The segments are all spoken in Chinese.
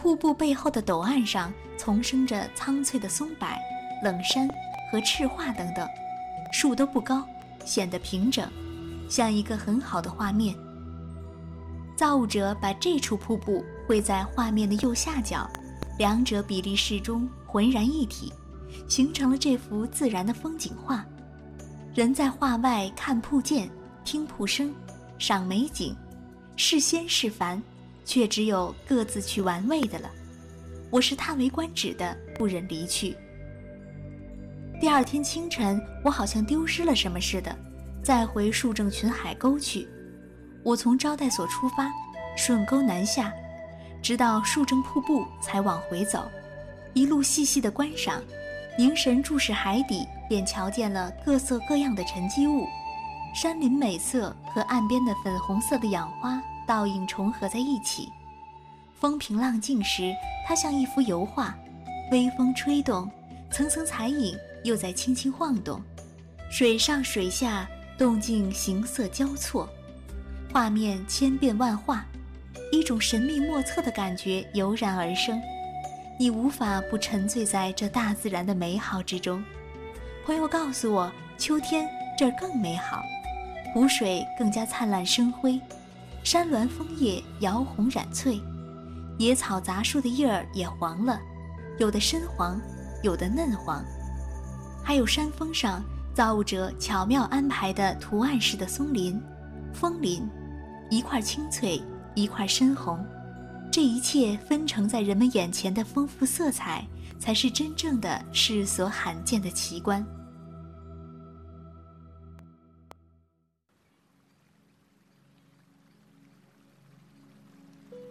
瀑布背后的陡岸上丛生着苍翠的松柏、冷杉和赤桦等等，树都不高，显得平整，像一个很好的画面。造物者把这处瀑布绘在画面的右下角，两者比例适中，浑然一体，形成了这幅自然的风景画。人在画外看瀑涧，听瀑声，赏美景，是仙是凡，却只有各自去玩味的了。我是叹为观止的，不忍离去。第二天清晨，我好像丢失了什么似的，再回树正群海沟去。我从招待所出发，顺沟南下，直到树正瀑布才往回走，一路细细的观赏，凝神注视海底，便瞧见了各色各样的沉积物，山林美色和岸边的粉红色的氧花倒映重合在一起。风平浪静时，它像一幅油画，微风吹动，层层彩影又在轻轻晃动，水上水下动静形色交错，画面千变万化，一种神秘莫测的感觉油然而生，你无法不沉醉在这大自然的美好之中。朋友告诉我，秋天这儿更美好，湖水更加灿烂生辉，山峦枫叶摇红染翠，野草杂树的叶儿也黄了，有的深黄，有的嫩黄，还有山峰上造物者巧妙安排的图案式的松林、枫林，一块青翠，一块深红，这一切分成在人们眼前的丰富色彩，才是真正的世所罕见的奇观。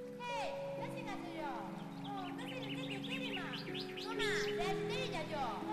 妈妈，来这里家就。